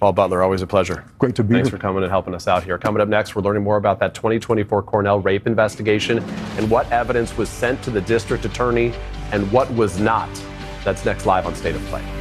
Paul Butler, always a pleasure. Great to be here. Thanks for coming and helping us out here. Coming up next, we're learning more about that 2024 Cornell rape investigation and what evidence was sent to the district attorney and what was not. That's next live on State of Play.